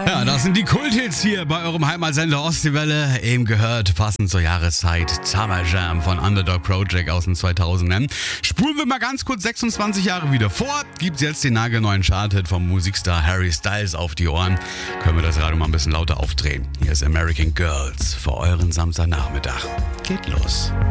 Ja, das sind die Kulthits hier bei eurem Heimatsender Ostseewelle. Eben gehört, passend zur Jahreszeit, Summer Jam von Underdog Project aus den 2000ern. Spulen wir mal ganz kurz 26 Jahre wieder vor. Gibt's jetzt den nagelneuen Charthit vom Musikstar Harry Styles auf die Ohren. Können wir das Radio mal ein bisschen lauter aufdrehen. Hier ist American Girls für euren Samstagnachmittag. Geht los.